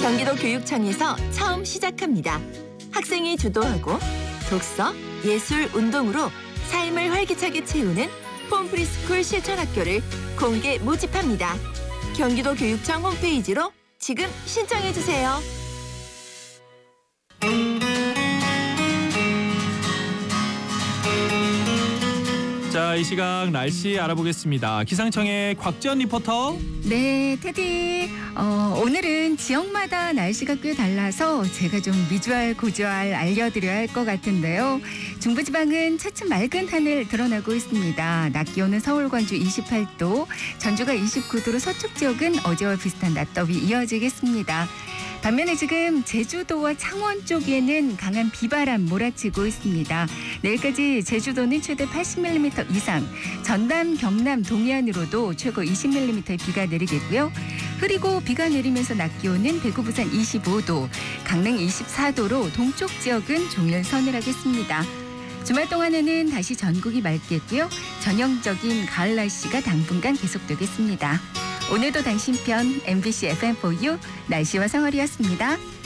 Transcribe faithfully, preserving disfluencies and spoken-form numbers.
경기도 교육청에서 처음 시작합니다. 학생이 주도하고 독서, 예술, 운동으로 삶을 활기차게 채우는 폼프리스쿨 실천학교를 공개 모집합니다. 경기도 교육청 홈페이지로 지금 신청해주세요. 자, 이 시각 날씨 알아보겠습니다. 기상청의 곽지연 리포터. 네, 테디. 어, 오늘은 지역마다 날씨가 꽤 달라서 제가 좀 미주알, 고주알 알려드려야 할 것 같은데요. 중부지방은 차츰 맑은 하늘 드러나고 있습니다. 낮 기온은 서울, 광주 이십팔 도, 전주가 이십구 도로 서쪽 지역은 어제와 비슷한 낮더위 이어지겠습니다. 반면에 지금 제주도와 창원 쪽에는 강한 비바람 몰아치고 있습니다. 내일까지 제주도는 최대 팔십 밀리미터 이상, 전남, 경남, 동해안으로도 최고 이십 밀리미터의 비가 내리겠고요. 흐리고 비가 내리면서 낮 기온은 대구, 부산 이십오 도, 강릉 이십사 도로 동쪽 지역은 종일 서늘하겠습니다. 주말 동안에는 다시 전국이 맑겠고요. 전형적인 가을 날씨가 당분간 계속되겠습니다. 오늘도 당신 편 엠비씨 에프엠 포유 날씨와 생활이었습니다.